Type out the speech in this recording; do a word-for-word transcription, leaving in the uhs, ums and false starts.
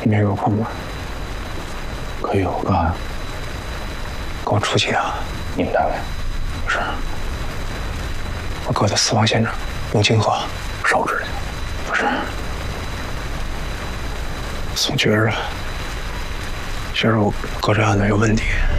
今天有空吗？ 可以有干啥？ 跟我出去啊！ 你们单位？ 不是，我哥的死亡现场永清河烧纸去？ 不是，送角儿啊。觉着我哥这案子有问题。